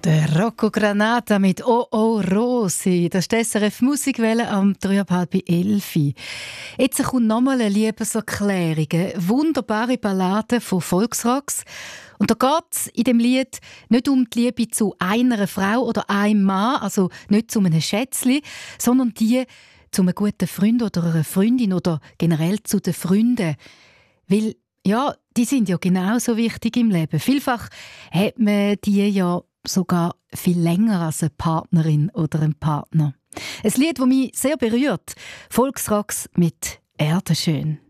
Der Rocco Granata mit «Oh oh Rosi». Das ist die SRF Musikwelle am 10:30. Jetzt kommt nochmal eine Liebeserklärung. Eine wunderbare Ballade von Volksrocks. Und da geht es in dem Lied nicht um die Liebe zu einer Frau oder einem Mann, also nicht zu einem Schätzli, sondern die zu einem guten Freund oder einer Freundin oder generell zu den Freunden. Weil, ja, die sind ja genauso wichtig im Leben. Vielfach hat man die ja sogar viel länger als eine Partnerin oder ein Partner. Ein Lied, das mich sehr berührt. Volksrocks mit «Erde schön».